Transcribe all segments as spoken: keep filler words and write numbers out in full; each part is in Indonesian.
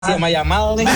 sama Yamal nih.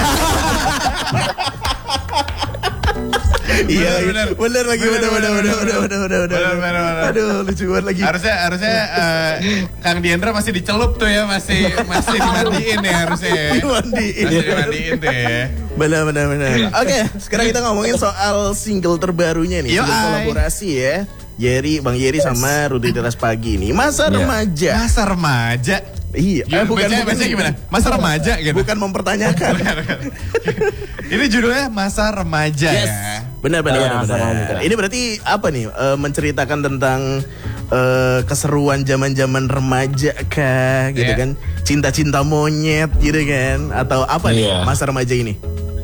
Iya, benar, benar lagi, benar, benar, benar, benar, benar, benar, aduh, lucu banget lagi. Harusnya, harusnya uh, Kang Diendra masih dicelup tuh ya, masih, masih dimandiin ya harusnya. Dimandiin, masih dimandiin tuh ya. Benar, benar, benar. Oke, sekarang kita ngomongin soal single terbarunya nih, single kolaborasi ya. Yeri, Bang Yeri sama Rutinitas Pagi nih, masa remaja. Masa remaja. Iya, eh, bukan, bukan, bukan gimana? Masa remaja gitu. Bukan mempertanyakan. Ini judulnya Masa Remaja yes. ya. Benar, benar, ya, benar, benar. Ini berarti apa nih? E, menceritakan tentang e, keseruan zaman-zaman remaja kah, gitu yeah. kan? Cinta-cinta monyet, gitu kan? Atau apa yeah. nih masa remaja ini?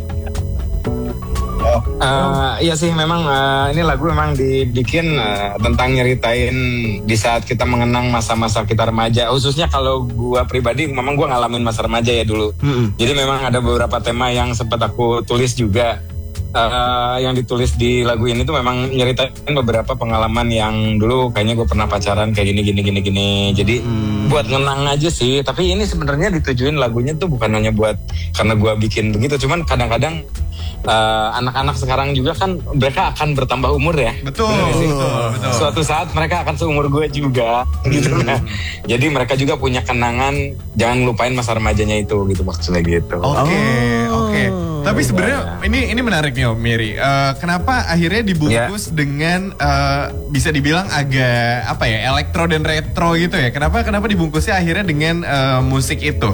Uh, iya sih memang uh, ini lagu memang dibikin uh, tentang nyeritain di saat kita mengenang masa-masa kita remaja. Khususnya kalau gua pribadi memang gua ngalamin masa remaja ya dulu. Mm-hmm. Jadi memang ada beberapa tema yang sempat aku tulis juga. Uh, yang ditulis di lagu ini tuh memang nyeritain beberapa pengalaman yang dulu kayaknya gue pernah pacaran kayak gini gini gini gini. Jadi hmm. buat ngenang aja sih. Tapi ini sebenarnya ditujuin lagunya tuh bukan hanya buat karena gue bikin begitu. Cuman kadang-kadang uh, anak-anak sekarang juga kan mereka akan bertambah umur ya. Betul. Betul, betul. Suatu saat mereka akan seumur gue juga. Hmm. Gitu kan. Jadi mereka juga punya kenangan. Jangan lupain masa remajanya itu gitu maksudnya gitu. Oke okay, oh. oke. Okay. Tapi sebenarnya ini ini menarik nih Om Miri. Uh, kenapa akhirnya dibungkus yeah. dengan uh, bisa dibilang agak apa ya elektro dan retro gitu ya? Kenapa kenapa dibungkusnya akhirnya dengan uh, musik itu?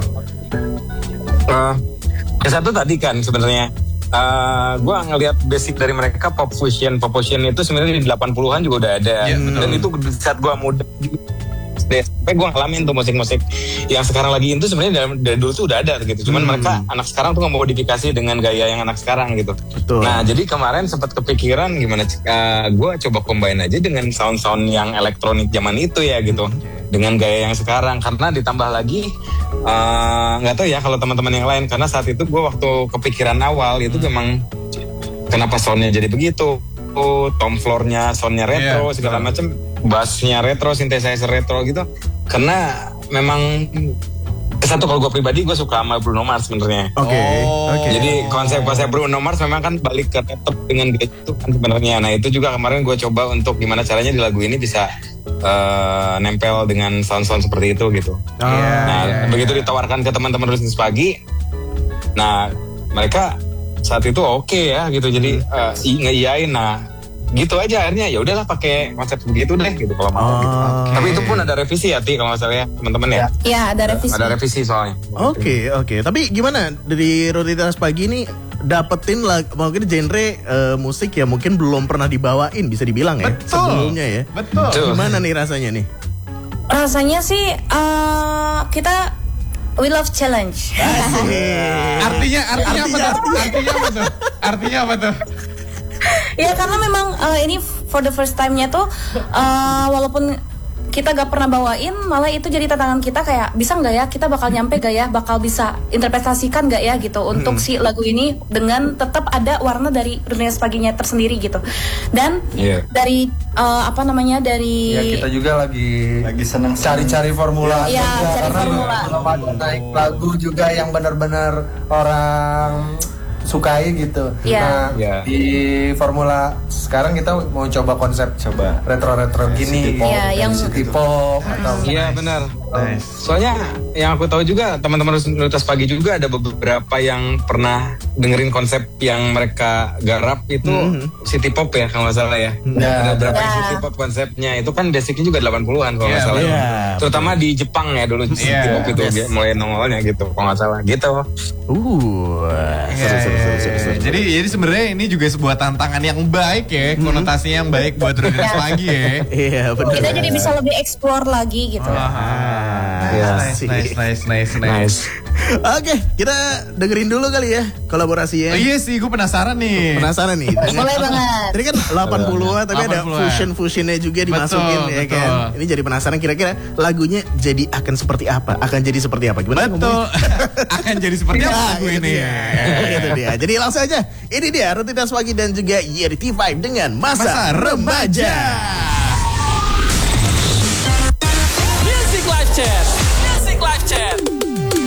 Uh, yang satu tadi kan sebenarnya uh, gue ngelihat basic dari mereka pop fusion pop fusion itu sebenarnya di delapan puluhan juga udah ada yeah, dan itu saat gue muda. Sampai gue ngalamin tuh musik-musik yang sekarang lagi itu sebenarnya dari, dari dulu tuh udah ada gitu. Cuman hmm. mereka anak sekarang tuh ngemodifikasi dengan gaya yang anak sekarang gitu. Betul. Nah jadi kemarin sempat kepikiran gimana uh, gue coba combine aja dengan sound-sound yang elektronik zaman itu ya gitu. Hmm. Dengan gaya yang sekarang karena ditambah lagi nggak uh, tahu ya kalau teman-teman yang lain karena saat itu gue waktu kepikiran awal itu hmm. memang kenapa soundnya jadi begitu. Tom floor-nya, soundnya retro, yeah, segala macam, bassnya retro, synthesizer retro gitu. Karena memang satu kalau gue pribadi gue suka sama Bruno Mars sebenarnya. Oke. Okay. Oh. Okay. Jadi konsep-konsep Bruno Mars memang kan balik ke retro dengan gitu kan sebenarnya. Nah itu juga kemarin gue coba untuk gimana caranya di lagu ini bisa uh, nempel dengan sound-sound seperti itu gitu. Oh, yeah, nah yeah, begitu yeah. ditawarkan ke teman-teman Rutinitas Pagi, nah mereka saat itu oke okay ya gitu jadi uh, ngeiyain nah gitu aja akhirnya ya udahlah pakai konsep begitu deh gitu kalau mau oh, gitu. Okay. Tapi itu pun ada revisi ya Ti kalau nggak salah ya teman-teman ya. Iya ada revisi. Ada revisi soalnya. Oke okay, oke. Okay. Tapi gimana dari Rutinitas Pagi ini dapetin lah mungkin genre uh, musik ya mungkin belum pernah dibawain bisa dibilang ya. Betul. Sebelumnya ya. Betul. Gimana nih rasanya nih? Rasanya sih uh, kita we love challenge. artinya, artinya apa tuh? Artinya apa tuh? Artinya apa tuh? Ya karena memang uh, ini for the first time-nya tuh uh, walaupun kita gak pernah bawain malah itu jadi tantangan kita kayak bisa gak ya kita bakal nyampe gak ya bakal bisa interpretasikan gak ya gitu untuk hmm. si lagu ini dengan tetap ada warna dari Rutinitas Paginya tersendiri gitu dan yeah. dari uh, apa namanya dari ya kita juga lagi lagi seneng cari-cari formula ya, ya cari karena formula belum ada naik lagu juga yang benar-benar orang sukai gitu. Yeah. Nah yeah. di formula sekarang kita mau coba konsep coba retro-retro gini, pop, yeah, yang city pop atau iya benar. Nice. Soalnya yang aku tahu juga teman-teman Rutinitas Pagi juga ada beberapa yang pernah dengerin konsep yang mereka garap itu mm-hmm. city pop ya kalau nggak salah ya. Yeah. Ada beberapa yeah. city pop konsepnya itu kan basicnya juga delapan puluhan kalau nggak yeah, salah. Yeah. Terutama di Jepang ya dulu city yeah. pop itu yes. mulai nongolnya gitu kalau nggak salah gitu. Uh, seru, seru, seru, seru, seru. Jadi jadi sebenarnya ini juga sebuah tantangan yang baik ya, konotasinya yang baik buat Rutinitas Pagi ya. Iya benar. Kita jadi bisa lebih explore lagi gitu. Ah, nice, nice, nice, nice, nice. Oke, kita dengerin dulu kali ya kolaborasinya. Oh, iya sih, gue penasaran nih. Penasaran nih. Boleh banget. Tadi kan delapan puluhan tapi ada fusion-fusionnya juga dimasukin betul, ya kan. Betul. Ini jadi penasaran kira-kira lagunya jadi akan seperti apa? Akan jadi seperti apa? Gimana? Betul. Akan jadi seperti apa lagu ini ya. Itu dia. Jadi langsung aja. Ini dia Rutinitas Pagi dan juga Yeri T lima dengan Masa, Masa Remaja. Music Live Chat. Music Live Chat.